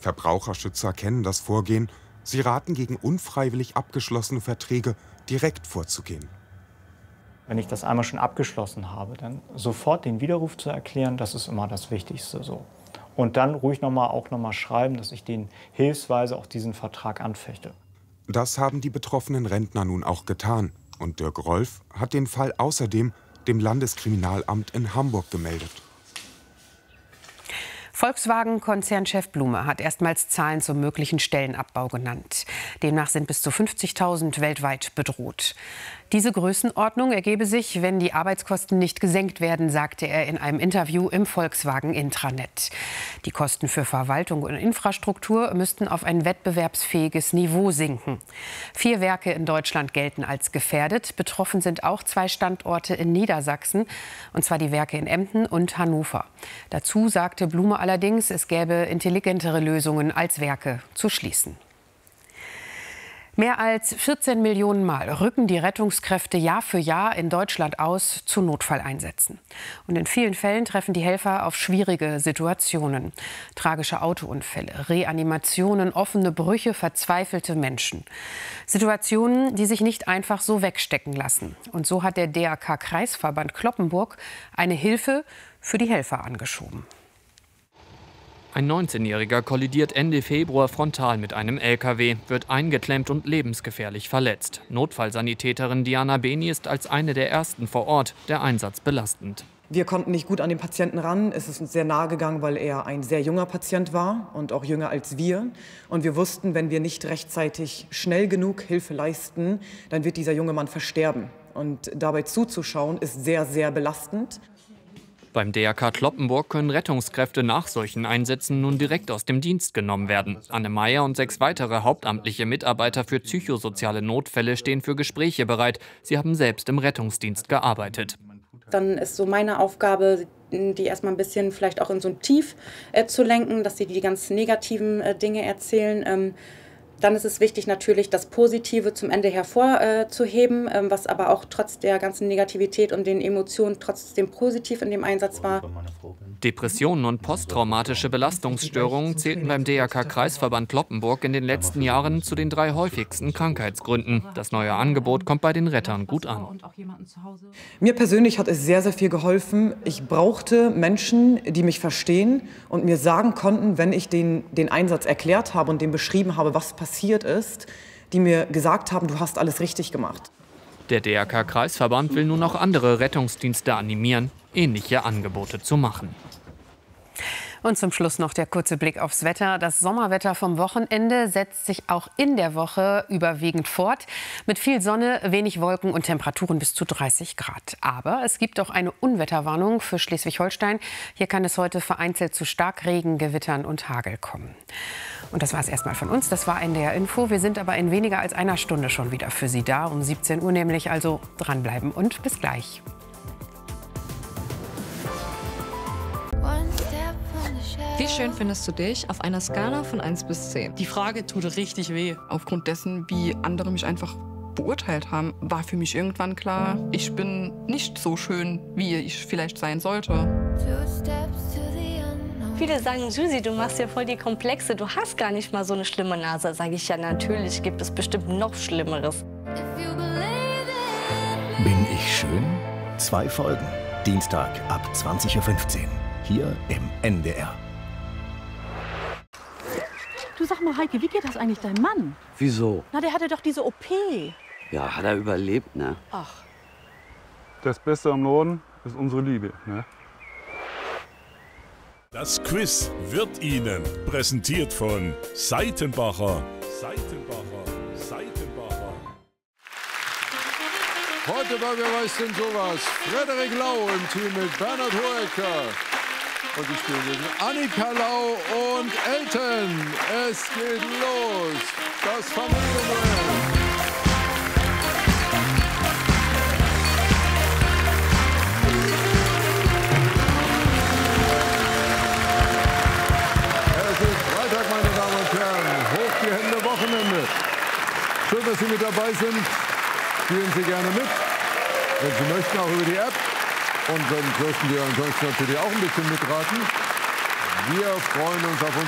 Verbraucherschützer kennen das Vorgehen. Sie raten, gegen unfreiwillig abgeschlossene Verträge direkt vorzugehen. Wenn ich das einmal schon abgeschlossen habe, dann sofort den Widerruf zu erklären, das ist immer das Wichtigste so. Und dann ruhig noch mal schreiben, dass ich den hilfsweise auch diesen Vertrag anfechte. Das haben die betroffenen Rentner nun auch getan. Und Dirk Rolf hat den Fall außerdem dem Landeskriminalamt in Hamburg gemeldet. Volkswagen-Konzernchef Blume hat erstmals Zahlen zum möglichen Stellenabbau genannt. Demnach sind bis zu 50.000 weltweit bedroht. Diese Größenordnung ergebe sich, wenn die Arbeitskosten nicht gesenkt werden, sagte er in einem Interview im Volkswagen-Intranet. Die Kosten für Verwaltung und Infrastruktur müssten auf ein wettbewerbsfähiges Niveau sinken. 4 Werke in Deutschland gelten als gefährdet. Betroffen sind auch 2 Standorte in Niedersachsen, und zwar die Werke in Emden und Hannover. Dazu sagte Blume allerdings, es gäbe intelligentere Lösungen, als Werke zu schließen. Mehr als 14 Millionen Mal rücken die Rettungskräfte Jahr für Jahr in Deutschland aus zu Notfalleinsätzen. Und in vielen Fällen treffen die Helfer auf schwierige Situationen. Tragische Autounfälle, Reanimationen, offene Brüche, verzweifelte Menschen. Situationen, die sich nicht einfach so wegstecken lassen. Und so hat der DRK-Kreisverband Cloppenburg eine Hilfe für die Helfer angeschoben. Ein 19-Jähriger kollidiert Ende Februar frontal mit einem LKW, wird eingeklemmt und lebensgefährlich verletzt. Notfallsanitäterin Diana Beni ist als eine der ersten vor Ort, der Einsatz belastend. Wir konnten nicht gut an den Patienten ran. Es ist uns sehr nahe gegangen, weil er ein sehr junger Patient war und auch jünger als wir. Und wir wussten, wenn wir nicht rechtzeitig schnell genug Hilfe leisten, dann wird dieser junge Mann versterben. Und dabei zuzuschauen, ist sehr, sehr belastend. Beim DRK Cloppenburg können Rettungskräfte nach solchen Einsätzen nun direkt aus dem Dienst genommen werden. Anne Meyer und 6 weitere hauptamtliche Mitarbeiter für psychosoziale Notfälle stehen für Gespräche bereit. Sie haben selbst im Rettungsdienst gearbeitet. Dann ist so meine Aufgabe, die erstmal ein bisschen vielleicht auch in so ein Tief zu lenken, dass sie die ganz negativen Dinge erzählen. Dann ist es wichtig, natürlich das Positive zum Ende hervorzuheben, was aber auch trotz der ganzen Negativität und den Emotionen trotzdem positiv in dem Einsatz war. Depressionen und posttraumatische Belastungsstörungen zählten beim DRK-Kreisverband Cloppenburg in den letzten Jahren zu den 3 häufigsten Krankheitsgründen. Das neue Angebot kommt bei den Rettern gut an. Mir persönlich hat es sehr, sehr viel geholfen. Ich brauchte Menschen, die mich verstehen und mir sagen konnten, wenn ich den Einsatz erklärt habe und dem beschrieben habe, was passiert ist, die mir gesagt haben, du hast alles richtig gemacht. Der DRK-Kreisverband will nun auch andere Rettungsdienste animieren, ähnliche Angebote zu machen. Und zum Schluss noch der kurze Blick aufs Wetter. Das Sommerwetter vom Wochenende setzt sich auch in der Woche überwiegend fort. Mit viel Sonne, wenig Wolken und Temperaturen bis zu 30 Grad. Aber es gibt auch eine Unwetterwarnung für Schleswig-Holstein. Hier kann es heute vereinzelt zu Starkregen, Gewittern und Hagel kommen. Und das war es erstmal von uns. Das war NDR Info. Wir sind aber in weniger als einer Stunde schon wieder für Sie da. Um 17 Uhr nämlich. Also dranbleiben und bis gleich. Wie schön findest du dich auf einer Skala von 1 bis 10? Die Frage tut richtig weh. Aufgrund dessen, wie andere mich einfach beurteilt haben, war für mich irgendwann klar, ich bin nicht so schön, wie ich vielleicht sein sollte. Viele sagen, Susi, du machst ja voll die Komplexe, du hast gar nicht mal so eine schlimme Nase. Sage ich, ja, natürlich gibt es bestimmt noch Schlimmeres. Bin ich schön? 2 Folgen. Dienstag ab 20:15 Uhr. Hier im NDR. Du, sag mal, Heike, wie geht das eigentlich deinem Mann? Wieso? Na, der hatte doch diese OP. Ja, hat er überlebt, ne? Ach. Das Beste am Norden ist unsere Liebe, ne? Das Quiz wird Ihnen präsentiert von Seitenbacher. Heute bei Wer weiß denn sowas? Frederik Lau im Team mit Bernhard Hoeker. Und ich spiele gegen Annika Lau und Elton. Es geht los. Das Familienduell. Es ist Freitag, meine Damen und Herren. Hoch die Hände, Wochenende. Schön, dass Sie mit dabei sind. Spielen Sie gerne mit. Wenn Sie möchten, auch über die App. Und dann dürfen wir ansonsten natürlich auch ein bisschen mitraten. Wir freuen uns auf uns.